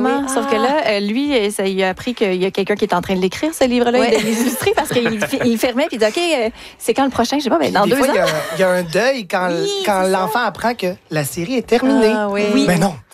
Exactement. Sauf que là, lui, ça, il a appris qu'il y a quelqu'un qui est en train de l'écrire, ce livre-là, et de l'illustrer, parce qu'il fermait, puis il dit, OK, c'est quand le prochain? Je sais pas, dans 2 ans. Il y a un deuil quand l'enfant apprend que la série est terminée. Oui. Mais non,